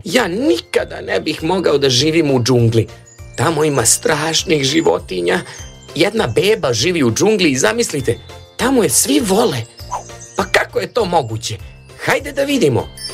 Ja nikada ne bih mogao da živim u džungli. Tamo ima strašnih životinja. Jedna beba živi u džungli i zamislite, tamo je svi vole. Pa kako je to moguće? Hajde da vidimo.